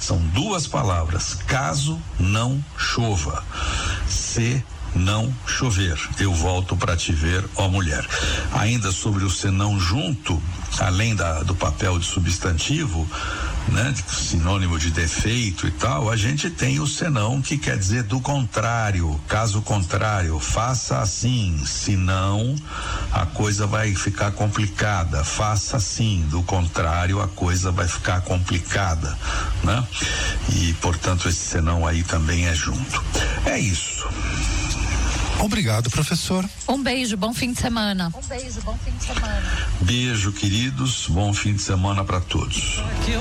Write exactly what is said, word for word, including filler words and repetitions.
São duas palavras, caso não chova. Se não chover, eu volto para te ver, ó mulher. Ainda sobre o senão junto, além da, do papel de substantivo, né, de sinônimo de defeito e tal, a gente tem o senão, que quer dizer do contrário, caso contrário, faça assim, senão a coisa vai ficar complicada, faça assim, do contrário a coisa vai ficar complicada, né? E portanto esse senão aí também é junto. É isso. Obrigado, professor. Um beijo, bom fim de semana. Um beijo, bom fim de semana. Beijo, queridos, bom fim de semana para todos.